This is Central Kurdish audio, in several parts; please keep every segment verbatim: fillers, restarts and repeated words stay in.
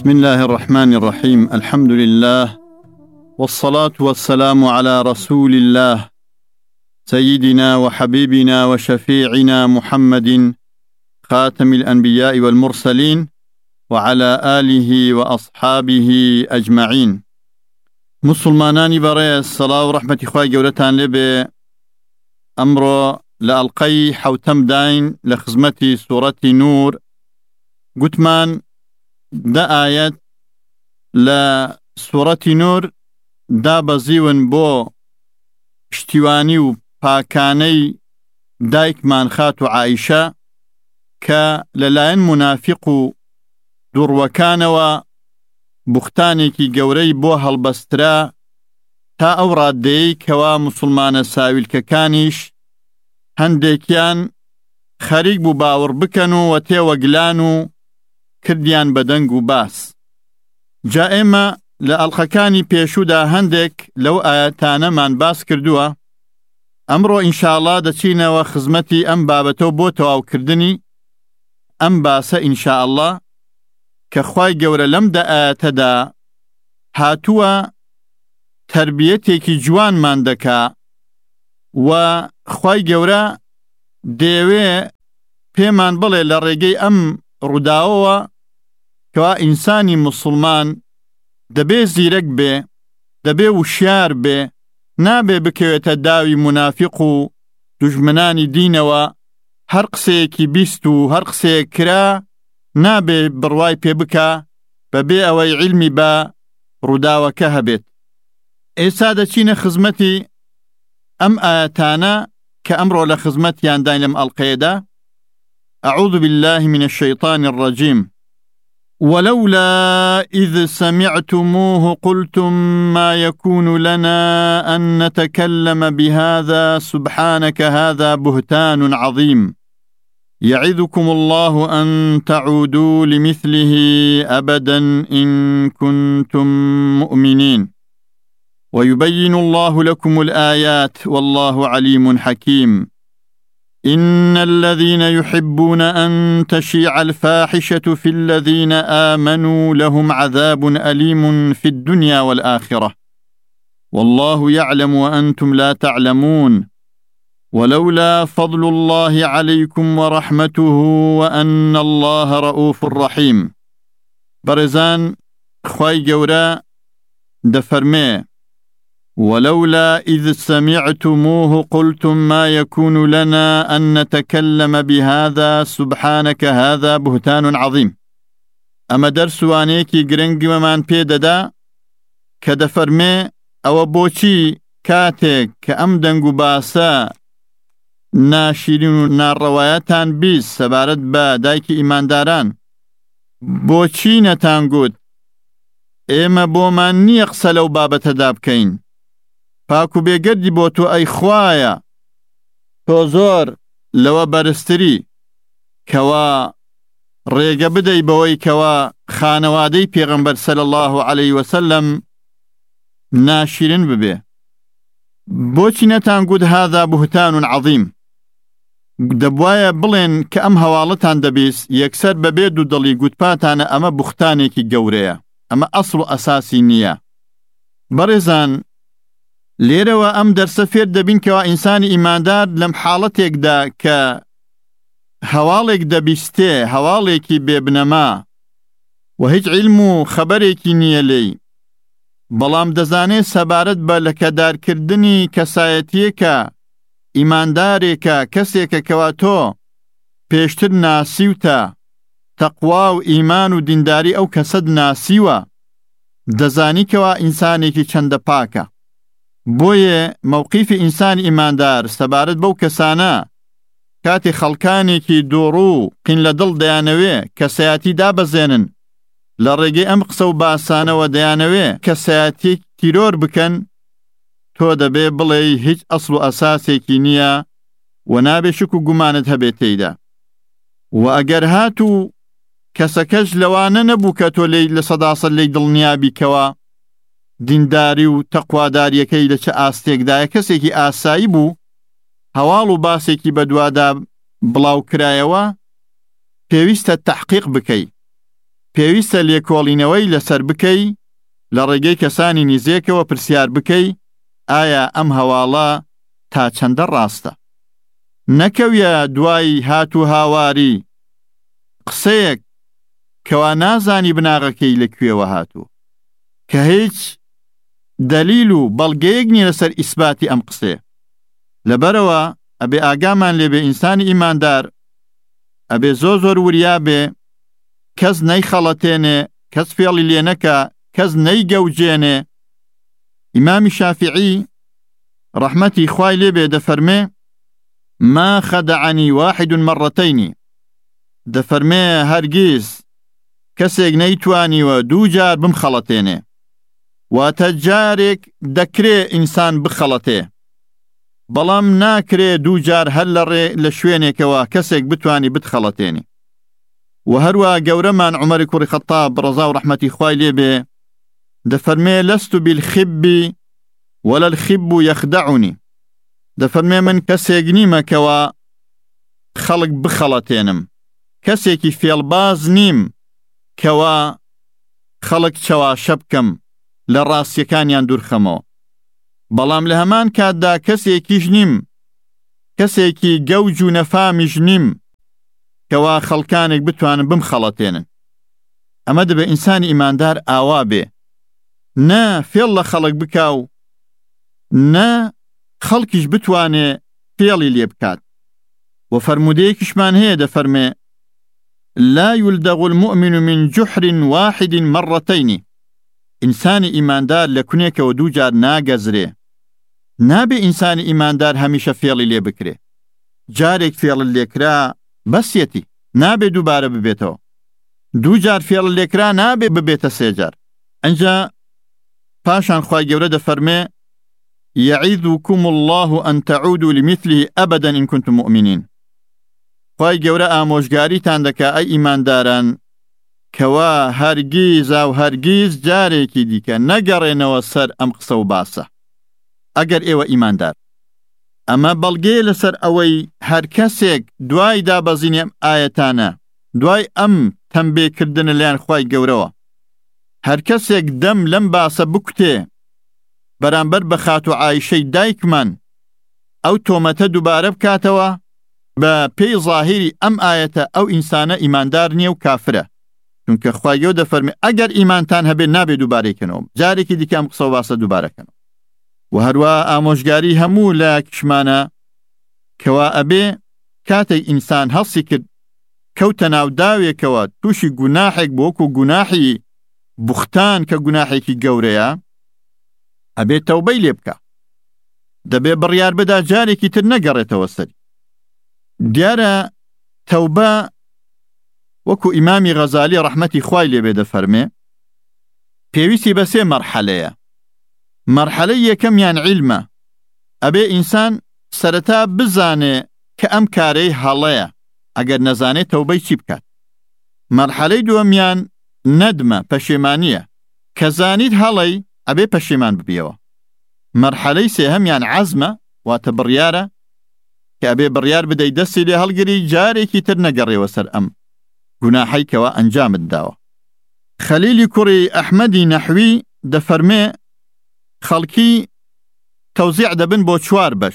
بسم الله الرحمن الرحيم. الحمد لله والصلاة والسلام على رسول الله سيدنا وحبيبنا وشفيعنا محمد خاتم الأنبياء والمرسلين وعلى آله وأصحابه أجمعين. مسلماناني بري الصلاة ورحمة إخوة جولتان لبي أمر لألقي حوتم داين لخزمتي سورة نور قتمان دا آيات لسورة نور دا بزيون بو اشتواني و باكاني دايك من خاتو عائشة كللاين منافق دور وكانوا بختانيكي قوري بو هالبسترا تا أوراد دي كوا مسلمان ساويل ككانيش هنديكيان خريق بو باور بكنو وتيو وقلانو كرديان بدنگو باس. جا إما لألخكاني بيشودا هندك لو آياتانا من باس كردوا أمرو إن شاء الله دچينا وخزمتي أم بابتو بوتو أو كردني أم باسا إن شاء الله كخواي قورا لم دا آياتا هاتوا تربيتيكي جوان من دكا وخواي قورا ديوي بيمان بلي لرقي أم ڕووداوەوە کەوا ئینسانی مسلمان دەبێ زیرەک بێ، دەبێ وشیار بێ، نابێ بکەوێتە داوی منافق و دوژمنانی دینەوە هەر قسەیەکی بیست و هەر قسەیەک کرا نابێ بڕوای پێ بکە بەبێ ئەوەی عیلمی بە ڕووداوەکە هەبێت. ئێستا دەچینە خزمەتی ئەم ئاەتانە کە ئەمڕۆ لە خزمەتیان داین لەم ئەڵقەیەدا. أعوذ بالله من الشيطان الرجيم. ولولا إذ سمعتموه قلتم ما يكون لنا أن نتكلم بهذا سبحانك هذا بهتان عظيم يعظكم الله أن تعودوا لمثله أبدا إن كنتم مؤمنين ويبين الله لكم الآيات والله عليم حكيم. إن الذين يحبون أن تشيع الفاحشة في الذين آمنوا لهم عذاب أليم في الدنيا والآخرة والله يعلم وأنتم لا تعلمون ولولا فضل الله عليكم ورحمته وأن الله رؤوف رحيم. برزان خواي جورا دفرمي ولولا إذ سمعتموه قلتم ما يكون لنا أن نتكلم بهذا سبحانك هذا بهتان عظيم. أما درسوانيكي گرنگي ومان پيددا كدفرمي أو بوچي كاتك كأم دنگو باسا ناشرين نار رواياتان بيز سبارت با دايكي إيمان داران بوچي نتانگود إما بومان نيقس لو بابت دابكين پاکو بێگەردی بۆ تۆ ئەی خوایە تۆ زۆر لەوە بەرزتری کەوا ڕێگە بدەی بەوەی کەوا خانەوادەی پێغەمبەر سەلی الله عەلەیه وسەلەم ناشرین ببێ. بۆچی نەتانگوت هذا بهتان عظیم؟ دەبوایە بڵێن کە ئەم هەواڵەتان دەبیست یەکسەر بەبێ دوو دڵی گوتپاتانە ئەمە بوختانێکی گەورەیە، ئەمە ئەسڵ و ئەساسی نییە. بەڕێزان لێرەوە ئەم دەرسە فێر دەبین کەوا ئینسانی ئیماندار لەم حاڵەتێکدا کە هەواڵێک دەبیستێ، هەواڵێکی بێبنەما و هیچ عیلم و خەبەرێکی نییە لێی، بەڵام دەزانێت سەبارەت بە لەکەدارکردنی کەسایەتیەکە ئیماندارێکە کەسێکە کەوا تۆ پێشتر ناسیوتە تەقوا و ئیمان و دینداری ئەو کەسەت ناسیوە دەزانی کەوا ئینسانێکی چەندە پاکە. بۆیە مووقیفی ئینسانی ئیماندار سەبارەت بەو کەسانە کاتی خەڵکانێکی دووڕوو قین لە دڵ دەیانەوێ کەسایەتی دابەزێنن لە ڕێگەی ئەم قسە و باسانەوە دەیانەوێ کەسایەتی تیرۆر بکەن، تۆ دەبێ بڵێ هیچ ئەسڵ و ئەساسێکی نییە و نابێ شک و گومانت هەبێت تێیدا. و ئەگەر هات و کەسەکەش لەوانە نەبوو کە تۆ لە سەداسەد لێی دڵنیابی کەوە دینداری و تەقواداریەکەی لە چه ئاستێکدایە کەسێکی ئاسایی بوو هەواڵ و باسێکی بەدوادا بڵاو کرایەوە پێویستە تەحقیق بکەی پێویستە لێکۆڵینەوەی لەسەر بکەی لە ڕێگەی کەسانی نزیکەوە پرسیار بکەی ئایا ئەم هەواڵە تا چەندە ڕاستە. نەکەویە دوای هاتوو هاواری قسەیەک کەوا نازانی بناغەکەی لەکوێوە هاتوو کە هیچ دەلیل و بەڵگەیەک نیە لەسەر ئیسباتی ئەم قسەیە. لەبەرەوە ئەبێ ئاگامان لێبێ ئینسانی ئیماندار ئەبێ زۆر زۆر وریا بێ کەس نەیخەڵەتێنێ، کەس فێڵی لێ نەکا، کەس نەیگەوجێنێ. ئیمامی شافعی ڕەحمەتی خوای لێبێ دەفەرمێ ما خەدەعنی واحد مەڕەتەینی، دەفەرمێ هەرگیز کەسێک نەیتوانیوە دوو جار بمخەڵەتێنێ، واتە جارێک دەکرێ ئینسان بخەڵەتێ بەڵام ناکرێ دوو جار هەر لە ڕێ لە شوێنێکەوە کەسێک بتوانی بتخەڵەتێنی. و هەروە گەورەمان عومەری کوڕی خەتاب ڕەزا و ڕەحمەتی خوای لێبێ دەفەرمێ لەست بالخبی ولا الخب يخدعني، دەفەرمێ من کەسێک نیمە کەوا خەڵک بخەڵەتێنم، کەسێکی فێڵباز نیم کەوا خەڵک چەواشە بکەم لە ڕاستیەکانیان دوورخەمەوە. بەڵام لە هەمان کاتدا کەسێکیش نیم، کەسێکی گەوج و نەفامیش نیم کەوا خەڵکانێک بتوانن بمخەڵەتێنن. ئەمە دەبێ ئینسانی ئیماندار ئاوا بێ، نە فێڵ لە خەڵک بکاو، نە خەڵکیش بتوانێ فێڵی لێ بکات. و فەرمودەیەکیشمان هەیە دەفەرمێ لا يلدغ المؤمن من جحر واحد مرتين، ئینسانی ئیماندار لە کونێکەوە دوو جار ناگەزرێ. نابێ ئینسانی ئیماندار هەمیشە فێڵی لێ بکرێ، جارێک فێڵ لێکرا بەسیەتی، نابێ دووبارە ببێتەوە. دوو جار فێڵ لێکرا نابێ ببێتە سێ جار. ئەنجا پاشان خوای گەورە دەفەرمێ يعظكم الله أن تعودوا لمثله أبدا إن كنتم مؤمنين. خوای گەورە ئامۆژگاریتان دەکا ئەی ئیمانداران کەوا هەرگیز و هەرگیز جارێکی دیکە نەگەڕێنەوە سەر ئەم قسە و باسە ئەگەر ئێوە ئیماندار. ئەمە بەڵگەیە لەسەر ئەوەی هەر کەسێک دوای دابەزینێ ئەم ئایەتانە، دوای ئەم تەنبێکردنە لەلایەن خوای گەورەوە، هەر کەسێک دەم لەم باسە بکوتێ بەرامبەر بە خاتو عایشەی دایکمان ئەو تۆمەتە دووبارە بکاتەوە، بە پێی ظاهیری ئەم ئایەتە ئەو ئینسانە ئیماندار نییە و کافرە. چونکە خوای گەورە دەفەرمێ ئەگەر ئیمانتان هەبێت نابێت دووبارەیکەنەوە، جارێکی دیکە ئەم قسە و باسە دووبارەکەنەوە. و هەروە ئامۆژگاری هەموو لە کشمانە کەوا ئەبێ کاتێک ئینسان هەڵسی کرد کەوتە ناو داوێکەوە تووشی گوناحێک بۆ وەکو گوناحی بوختان کە گوناحێکی گەورەیە، ئەبێ تەوبەی لێ بکە، دەبێ بڕیار بدا جارێکی تر نەگەڕێتەوە سەری. دیارە تەوبە وەکو ئیمامی غەزالی ڕەحمەتی خوای لێبێ دەفەرمێ پێویستی بە سێ مەرحەلەیە. مەرحەلەی یەکەمیان عیلمە، ئەبێ ئینسان سەرەتا بزانێ کە ئەم کارەی هەڵەیە، ئەگەر نەزانێت تەوبەی چی بکات. مەرحەلەی دووەمیان نەدمە، پەشێمانیە، کە زانیت هەڵەی ئەبێ پەشێمان ببیەوە. مەرحەلەی سێهەمیان عەزمە، واتە بڕیارە کە ئەبێ بڕیار بدەی دەستی لێ هەڵگری جارێکی تر نەگەڕێەوە سەر ئەم گوناحەی کەوا ئەنجامت داوە. خەلیلی کوڕی ئەحمەدی نەحوی دەفەرمێ خەڵکی تەوزیع دەبن بۆ چوار بەش.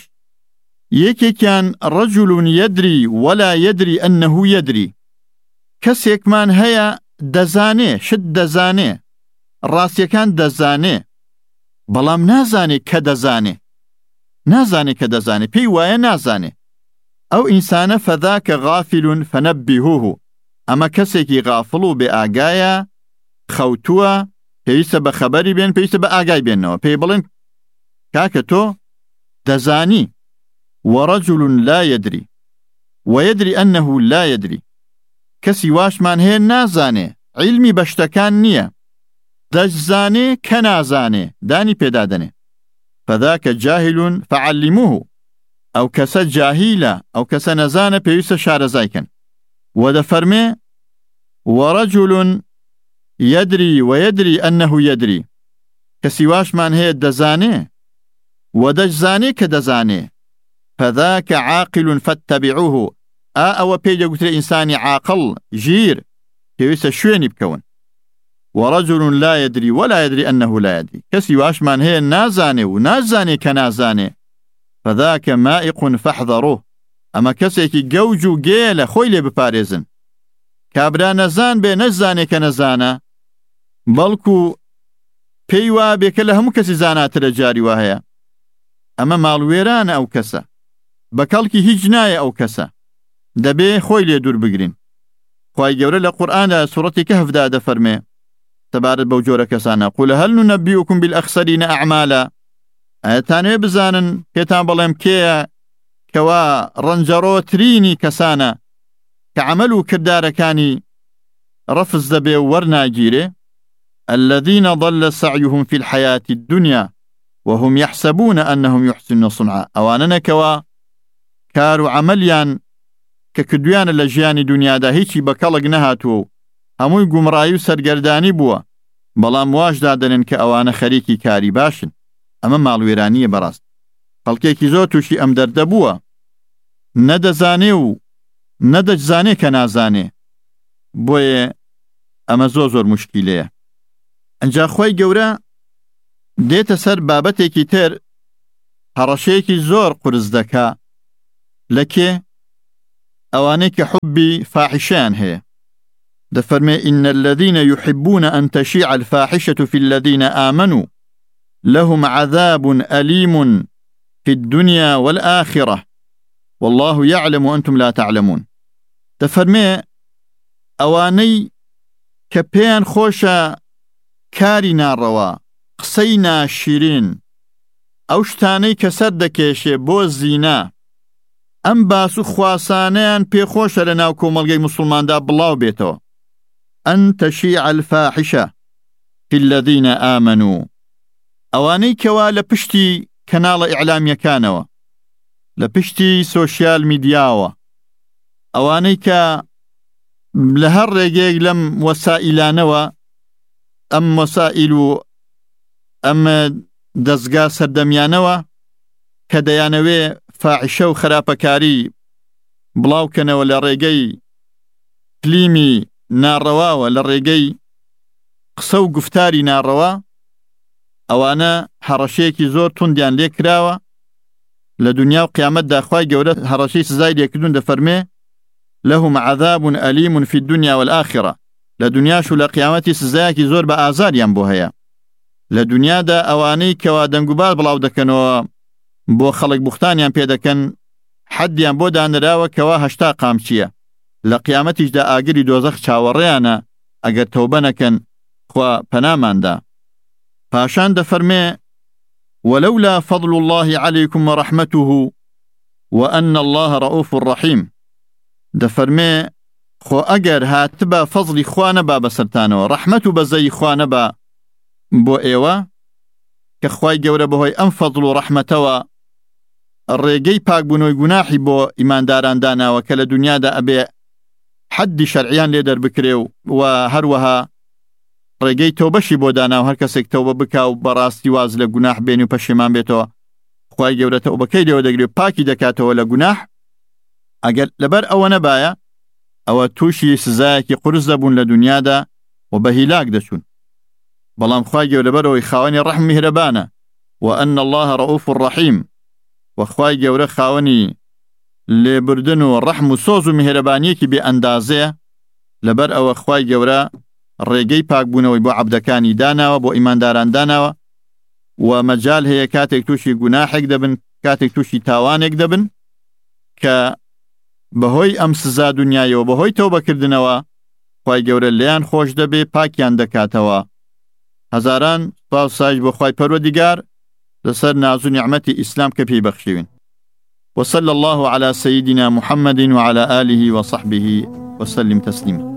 یەکێکیان ڕەجوڵ یەدری وەلا یەدری ئەنەهو یەدری، کەسێکمان هەیە دەزانێ، شت دەزانێ، ڕاستیەکان دەزانێ، بەڵام نازانێ کە دەزانێ، نازانێ کە دەزانێ، پێی وایە نازانێ. ئەو ئینسانە فەذاکە غافلون فەنەبیهوه، ئەمە کەسێکی غافڵ و بێ ئاگایە، خەوتووە، پێویستە بە خەبەری بێن، پێویستە بە ئاگای بێنەوە، پێی بڵێن کاکە تۆ دەزانی. وەڕەجوڵ لا یەدری وەیەدری ئەنەهو لا یەدری، کەسی واشمان هەیە نازانێ، عیلمی بە شتەکان نییە، دەزانێ کە نازانێ، دانی پێدادەنێ. فەذاکە جاهیلون فەعەلیموه، ئەو کەسە جاهیلە، ئەو کەسە نەزانە، پێویستە شارەزایکەن. وەدەفەرمێ وەڕەجوڵ یەدری وەیەدری ئەنەهو یەدری، کەسی واشمان هەیە دەزانێ و دەزانێ کە دەزانێ. فەذاکە عاقل فەتەبیعوه، ئا ئەوە پێی دەگوترێ ئینسانی عاقڵ ژیر، پێویستە شوێنی بکەون. ورجل لا يدري ولا يدري أنه لا يدري كسي واشمان هي نازاني ونازاني كنازاني فذاك مائق فاحذروه أما كسيكي قوجو قيلة خويلي بباريزن كابرا نزان بي نزاني كنزانا بلكو پێیوا بێکە لە هەموو کەسی زاناترە جاری وا هەیە ئەمە ماڵوێرانە ئەو کەسە بە کەڵکی هیچ نایە ئەو کەسە دەبێ خۆی لێ دوور بگرین خوای گەورە لە قورئاندا سوڕەتی کەهفدا دەفەرمێ تەبارەت بەو جۆرە کەسانە قول هەل نونەبیئوکم بالئەخسەرینە ئەعمالا ئاەتانوێ بزانن پێتان بەڵێم کێیە کەوا ڕەنجەڕۆترینی کەسانە کە عەمەل و کردارەکانی ڕەفز دەبێ و وەرناگیرێ الذين ضل سعيهم في الحياة الدنيا وهم يحسبون أنهم يحسنون صنعا أواننا كوا كارو عمليان ككدويان لجيان دنيا دا هيچي بكالق نهاتو هموي قمرايو سرگرداني بوا بلام واج دادنن كأوان خريكي كاري باشن أما مالويرانية براست خلقيكي زوتوشي أم درد بوا ندى زانيو ندى جزاني كنازاني بوي أما زوزور مشكلة ئەنجا خۆی گەورە دێتە سەر بابەتێکی تر هەڕەشەیەکی زۆر قورس دەکا لە کێ ئەوانەی کە حوبی فاحشەیان هەیە دەفەرمێ إن الذين يحبون أن تشيع الفاحشة في الذين آمنوا لهم عذاب أليم في الدنيا والآخرة والله يعلم وأنتم لا تعلمون دەفەرمێ ئەوانەی کە پێیان خۆشە کاری ناڕەوا قسەی ناشرین ئەو شتانەی کە سەر دەکێشێ بۆ زینا ئەم باس و خواسانەیان پێخۆشە لە ناو کۆمەڵگەی موسڵماندا بڵاو بێتەوە ئەن تەشیع الفاحشە في الذين آمنوا ئەوانەی کەوا لە پشتی کەناڵە ئیعلامیەکانەوە لە پشتی سۆشیال میدیاوە ئەوانەی کە لە هەر ڕێگەیەک لەم وەسائیلانەوە ئەم وەسائیل و ئەم دەستگا سەردەمیانەوە کە دەیانەوێ فاحشە و خراپەکاری بڵاوکەنەوە لە ڕێگەی کلیمی ناڕەواوە لە ڕێگەی قسە و گفتاری ناڕەوا ئەوانە هەڕەشەیەکی زۆر توندیان لێ کراوە لە دنیا و قیامەتدا خوای گەورە هەڕەشەی سزای لێکردوون دەفەرمێ لهم عذاب أليم في الدنيا والآخرة لە دنیاش و لە قیامەتی سزایەکی زۆر بە ئازاریان بۆ هەیە لە دنیادا ئەوانەی کەوا دەنگوبار بڵاو دەکەنەوە بۆ خەڵک بوختانیان پێ دەکەن حەدیان بۆ دانراوە کەوا هەشتا قامچیە لە قیامەتیشدا ئاگری دۆزەخ چاوەڕێیانە ئەگەر تەوبە نەکەن خوا پەناماندا پاشان دەفەرمێ ولولا فضل الله عليكم ورحمته وأن الله رؤوف رحيم دەفەرمێ خۆ ئەگەر هاتبە فەزلی خوا نەبا بەسەرتانەوە ڕەحمەت و بەزەی خوا نەبا بۆ ئێوە کە خوای گەورە بەهۆی ئەم فەزل و ڕەحمەتەوە ڕێگەی پاکبوونەوەی گوناحی بۆ ئیمانداران داناوە کە لە دنیادا ئەبێ حەدی شەرعیان لێ دەربکرێ و هەروەها ڕێگەی تەوبەشی بۆ داناو هەر کەسێک تەوبە بکا و بەڕاستی واز لە گوناح بێنی و پەشیمان بێتەوە خوای گەورە تەوبەکەی لێوە دەگرێت پاکی دەکاتەوە لە گوناح ئەگەر لەبەر ئەوە نەبایە ئەوە تووشی سزایەکی قورس دەبوون لە دنیادا و بە هیلاک دەچوون بەڵام خوای گەورە لەبەرەوەی خاوەنی ڕەحم میهرەبانە وأن الله رؤوف رحيم وخوای گەورە خاوەنی لێبوردن و ڕەحم و سۆز و میهرەبانیەکی بێ ئەندازەیە لەبەر ئەوە خوای گەورە ڕێگەی پاکبوونەوەی بۆ عەبدەکانی داناوە بۆ ئیمانداران داناوە و مەجال هەیە کاتێک تووشی گوناحێک دەبن کاتێک تووشی تاوانێک دەبن کە بەهۆی ئەم سزا دنیایەوە بەهۆی تەوبەکردنەوە خوای گەورە لێیان خۆش دەبێ پاکیان دەکاتەوە هەزاران سوپاس و سایش بۆ خوای پەروەردیگار لەسەر ناز و نیعمەتی ئیسلام کە پێی بەخشیوین وصلى الله على سيدنا محمد وعلى آله وصحبه وسلم تسليما